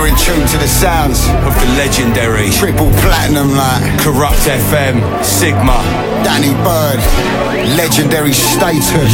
in tune to the sounds of the legendary triple platinum like Corrupt FM, Sigma, Danny Bird, legendary status.